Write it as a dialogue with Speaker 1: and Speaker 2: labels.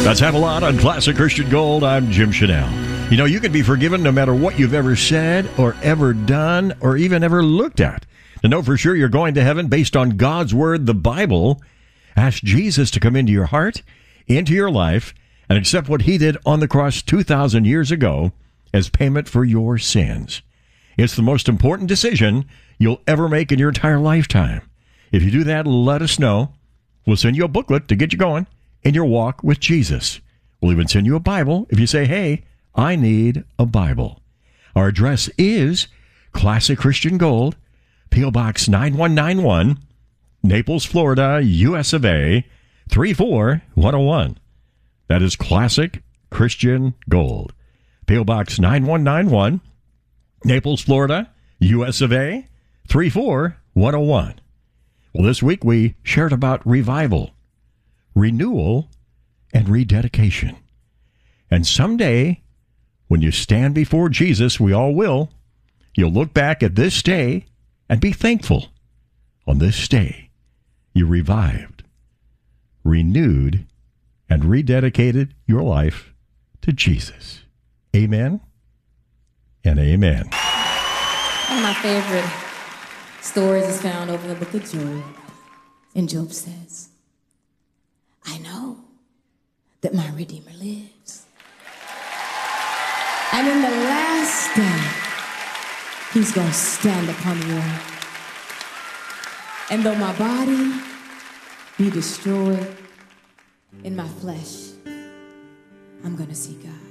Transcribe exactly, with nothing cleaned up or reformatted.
Speaker 1: Let's have a lot on Classic Christian Gold. I'm Jim Chanel. You know, you can be forgiven no matter what you've ever said or ever done or even ever looked at. To know for sure you're going to heaven based on God's Word, the Bible, ask Jesus to come into your heart, into your life, and accept what He did on the cross two thousand years ago as payment for your sins. It's the most important decision you'll ever make in your entire lifetime. If you do that, let us know. We'll send you a booklet to get you going in your walk with Jesus. We'll even send you a Bible if you say, hey, I need a Bible. Our address is Classic Christian Gold, P O. Box nine one nine one, Naples, Florida, U S of A, three four one oh one. That is Classic Christian Gold, P O. Box nine one nine one, Naples, Florida, U S of A, three four one oh one. Well, this week we shared about revival, renewal, and rededication. And someday, when you stand before Jesus, we all will, you'll look back at this day and be thankful. On this day, you revived, renewed, and rededicated your life to Jesus. Amen and amen.
Speaker 2: One of my favorite stories is found over in the book of Job. And Job says, I know that my Redeemer lives. And in the last day, he's going to stand upon the earth. And though my body be destroyed, in my flesh, I'm going to see God.